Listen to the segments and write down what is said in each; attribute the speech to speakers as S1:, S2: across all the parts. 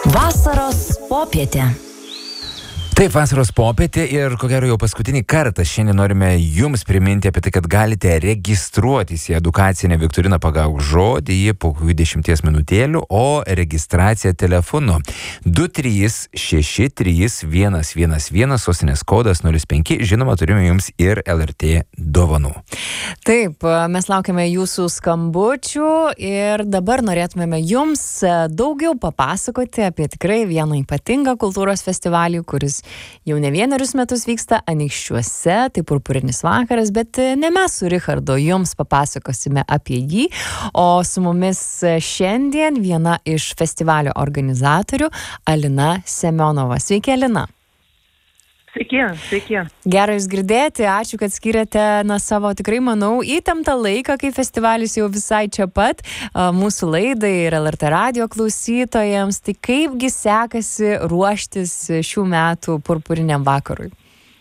S1: Vasaros popietė.
S2: Taip, vasaros popietė ir ko gero jau paskutinį kartą šiandien norime jums priminti apie tai, kad galite registruotis į edukacinę viktoriną Pagauk žodį, ji po 20 minutėlių, o registracija telefonu 23631111, sostinės kodas 05, žinoma, turime jums ir LRT dovanų.
S3: Taip, mes laukiame jūsų skambučių ir dabar norėtumėme jums daugiau papasakoti apie tikrai vieną ypatingą kultūros festivalį, kuris jau ne vienerius metus vyksta Anykščiuose, tai Purpurinis vakaras, bet ne mes su Richardu jums papasakosime apie jį, o su mumis šiandien viena iš festivalio organizatorių Alina Semionova. Sveiki, Alina.
S4: Sveiki.
S3: Gera jūs girdėti, ačiū, kad skiriate savo, tikrai manau, įtemptą laiką, kai festivalis jau visai čia pat mūsų laidai ir LRT radio klausytojams. Tai kaipgi sekasi ruoštis šių metų Purpuriniam vakarui?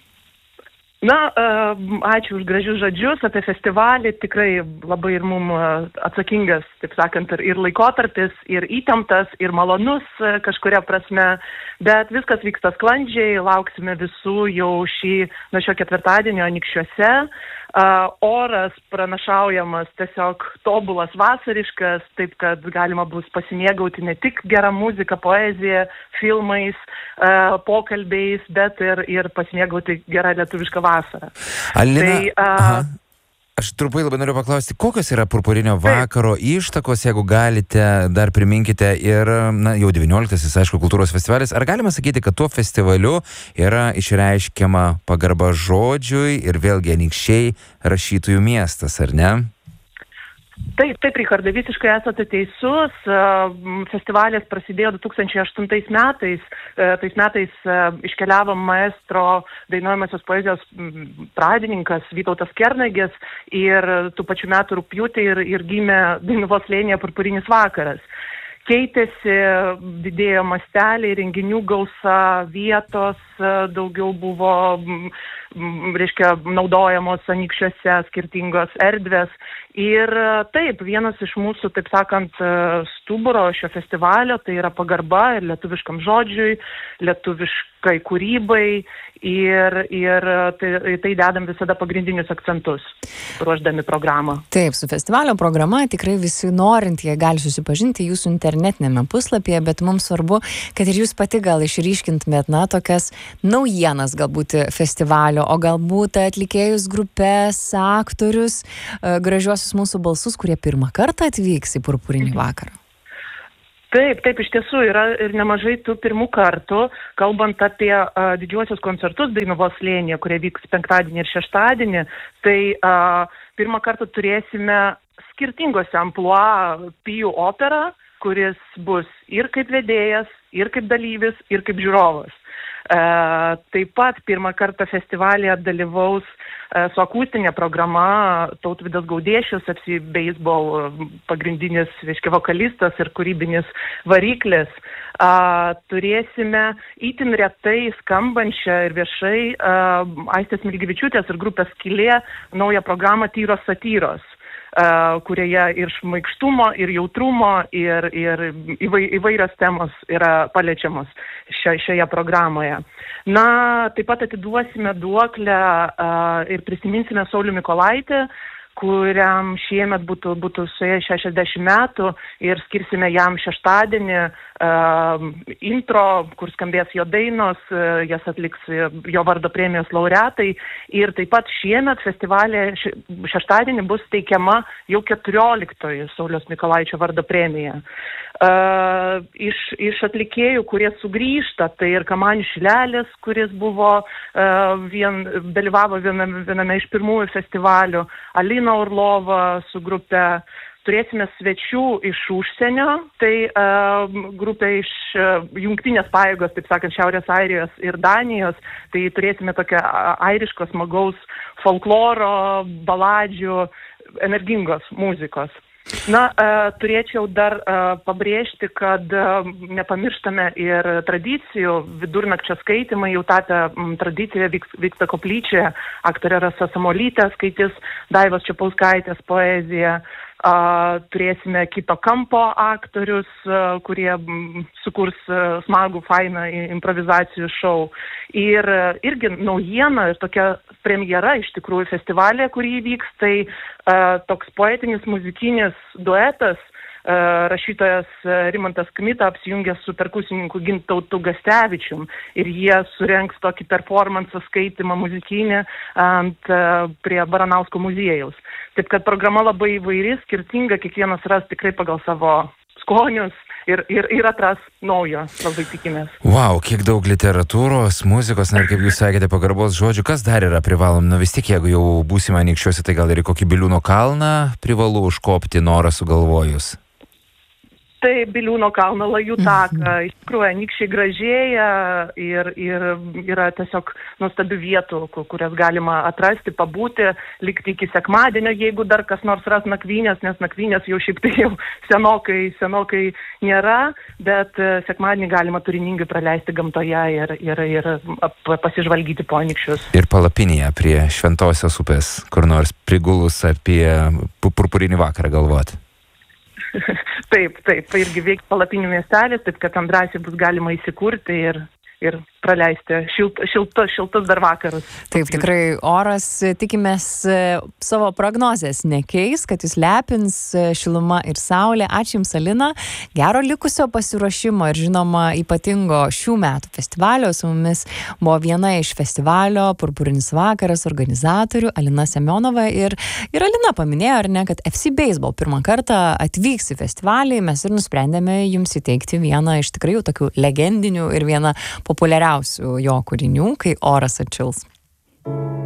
S4: Ačiū už gražius žodžius apie festivalį. Tikrai labai ir mum atsakingas, taip sakant, ir laikotarpis, ir įtemptas, ir malonus kažkuria prasme. Bet viskas vyksta sklandžiai, lauksime visų jau nuo šio ketvirtadienio Anykščiuose. Oras pranašaujamas tiesiog tobulas vasariškas, taip kad galima bus pasimėgauti ne tik gerą muziką, poeziją, filmais, pokalbiais, bet ir pasimėgauti gerą lietuvišką vasarą.
S2: Alina, aš trumpai labai noriu paklausti, kokios yra Purpurinio vakaro ištakos, jeigu galite, dar priminkite, ir jau 19-asis, aišku, kultūros festivalis. Ar galima sakyti, kad tuo festivaliu yra išreiškiama pagarba žodžiui ir vėlgi Anykščiai rašytojų miestas, ar ne?
S4: Taip, Richardai, visiškai esate teisus. Festivalis prasidėjo 2008 metais. Tais metais iškeliavo maestro dainuojamosios poezijos pradininkas Vytautas Kernagis ir tų pačių metų rugpjūtį ir gimė Dainavos slėnyje Purpurinis vakaras. Keitėsi, didėjo masteliai, renginių gausa, vietos daugiau buvo, naudojamos Anykščiuose skirtingos erdvės. Ir taip, vienas iš mūsų, taip sakant, stuburo šio festivalio, tai yra pagarba ir lietuviškam žodžiui, lietuviškai kūrybai ir tai dedam visada pagrindinius akcentus, ruošdami programą.
S3: Taip, su festivalio programa tikrai visi norintieji gali susipažinti jūsų internetinėme puslapyje, bet mums svarbu, kad ir jūs pati gal išryškintumėt, tokias naujienas galbūt festivalio, o galbūt atlikėjus, grupės, aktorius, gražiuosius mūsų balsus, kurie pirmą kartą atvyks į Purpurinį vakarą.
S4: Taip, iš tiesų yra ir nemažai tų pirmų kartų, kalbant apie didžiuosius koncertus Dainavos slėnyje, kurie vyks penktadienį ir šeštadienį, tai pirmą kartą turėsime skirtingose amplua Pijų operą, kuris bus ir kaip vedėjas, ir kaip dalyvis, ir kaip žiūrovas. Taip pat pirmą kartą festivalyje dalyvaus su akustinė programa Tautvydas Gaudiešius, FC Baseball pagrindinis, vokalistas ir kūrybinis variklis. Turėsime itin retai skambančią ir viešai Aistės Smilgevičiūtės ir grupės Skylė naują programą Tyros satyros, kurioje ir šmaikštumo, ir jautrumo, ir įvairios temos yra paliečiamos šioje programoje. Taip pat atiduosime duoklę ir prisiminsime Saulių Mykolaitį, kuriam šiemet būtų suėję 60 metų ir skirsime jam šeštadienį intro, kur skambės jo dainos, jas atliks jo vardo premijos laureatai. Ir taip pat šiemet festivalė šeštadienį bus teikiama jau 14-oji Sauliaus Mykolaičio vardo premija. Iš atlikėjų, kurie sugrįžta, tai ir Kamanių Šilelis, kuris dalyvavo viename iš pirmųjų festivalių, Alina Orlova su grupe. Turėsime svečių iš užsienio, tai grupė iš jungtinės pajėgos, taip sakant, Šiaurės Airijos ir Danijos, tai turėsime tokią airiško smagaus folkloro, baladžių, energingos muzikos. Turėčiau dar pabrėžti, kad nepamirštame ir tradicijų. Vidurnakčio skaitimai jau tapę tradicija vyksta koplyčioje. Aktorė Rasa Samuolytė skaitys Daivos Čepauskaitės poeziją. turėsime kito kampo aktorius, kurie sukurs smagų, fainą improvizacijų šou. Ir irgi naujiena ir tokia premjera iš tikrųjų festivalė, kurį įvyks, tai toks poetinis muzikinis duetas, rašytojas Rimantas Kmita apsijungęs su perkusininku Gintautu Gastevičium ir jie surengs tokį performansą skaitymą muzikinį prie Baranausko muziejaus. Taip kad programa labai įvairi, skirtinga, kiekvienas ras tikrai pagal savo skonius ir atras naujo, labai tikimės.
S2: Wow, kiek daug literatūros, muzikos, ir kaip jūs sakėte, pagarbos žodžių, kas dar yra privalom? Vis tiek, jeigu jau būsime Anykščiuose, tai gal ir į kokį Biliūno kalną privalu užkopti norą sugalvojus?
S4: Tai Biliūno kalno lajų taką. Iš tikrųjų, Anykščiai gražėja ir yra tiesiog nuostabių vietų, kurias galima atrasti, pabūti, likti iki sekmadienio, jeigu dar kas nors ras nakvynės, nes nakvynės jau šiaip tai jau senokai nėra, bet sekmadienį galima turiningai praleisti gamtoje ir pasižvalgyti po Anykščius.
S2: Ir palapinėje prie Šventosios upės, kur nors prigulus apie purpurinį vakarą galvoti.
S4: Taip, irgi veiks palapinių miestelis, taip kad ten drąsiai bus galima įsikurti ir praleisti šiltus dar vakarus.
S3: Taip, tikrai oras, tikimės, savo prognozės nekeis, kad jūs lepins šiluma ir saulė. Ačiū Jums, Alina. Gero likusio pasiruošimo ir žinoma ypatingo šių metų festivalio. Su mumis buvo viena iš festivalio Purpurinis vakaras organizatorių Alina Semionova ir Alina paminėjo, ar ne, kad FC Baseball pirmą kartą atvyks į festivalį. Mes ir nusprendėme Jums įteikti vieną iš tikrai jau tokių legendinių ir vieną populiariausių jo kūrinių, kai oras atšils.